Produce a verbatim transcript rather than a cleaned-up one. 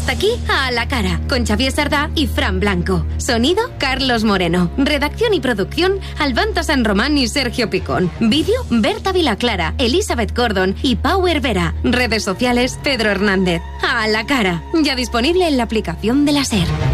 Hasta aquí A la Cara, con Xavier Sardá y Fran Blanco. Sonido, Carlos Moreno. Redacción y producción, Albanto San Román y Sergio Picón. Vídeo, Berta Vilaclara, Elizabeth Gordon y Power Vera. Redes sociales, Pedro Hernández. A la Cara, ya disponible en la aplicación de la SER.